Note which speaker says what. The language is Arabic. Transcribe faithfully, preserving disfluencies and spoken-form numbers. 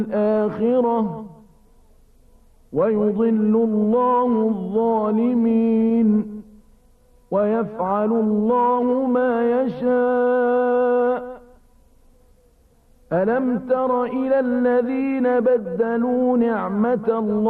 Speaker 1: الآخرة ويضل الله الظالمين ويفعل الله ما يشاء. ألم تر إلى الذين بدلوا نعمة الله